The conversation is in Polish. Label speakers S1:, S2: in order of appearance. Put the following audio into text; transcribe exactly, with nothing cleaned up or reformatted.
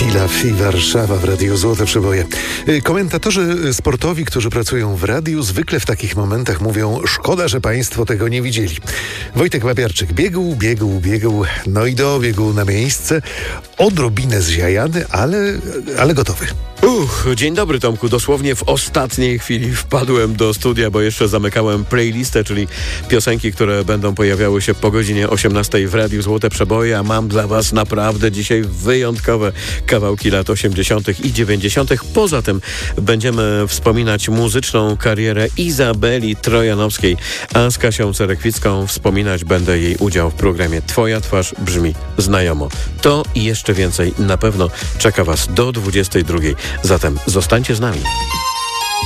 S1: Pilaw i Warszawa w Radiu Złote Przeboje. Komentatorzy sportowi, którzy pracują w radiu, zwykle w takich momentach mówią: szkoda, że państwo tego nie widzieli. Wojtek Babiarczyk biegł, biegł, biegł, no i dobiegł na miejsce. Odrobinę zziajany, ale, ale gotowy.
S2: Uch, dzień dobry, Tomku. Dosłownie w ostatniej chwili wpadłem do studia, bo jeszcze zamykałem playlistę, czyli piosenki, które będą pojawiały się po godzinie osiemnastej w Radiu Złote Przeboje, a mam dla was naprawdę dzisiaj wyjątkowe kawałki lat osiemdziesiątych i dziewięćdziesiątych. Poza tym będziemy wspominać muzyczną karierę Izabeli Trojanowskiej, a z Kasią Cerekwicką wspominać będę jej udział w programie Twoja twarz brzmi znajomo. To i jeszcze więcej na pewno czeka was do dwudziestej drugiej. Zatem zostańcie z nami.